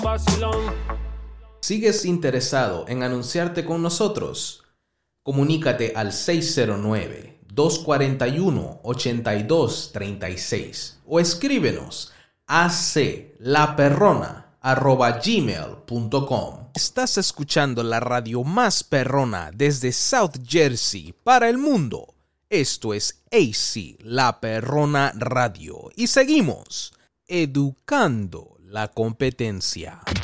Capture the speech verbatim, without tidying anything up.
Vacilón. ¿Sigues interesado en anunciarte con nosotros? Comunícate al seis cero nueve, dos cuatro uno, ocho dos tres seis o escríbenos a aclaperrona arroba gmail punto com. Estás escuchando la radio más perrona desde South Jersey para el mundo. Esto es A C, La Perrona Radio. Y seguimos educando la competencia.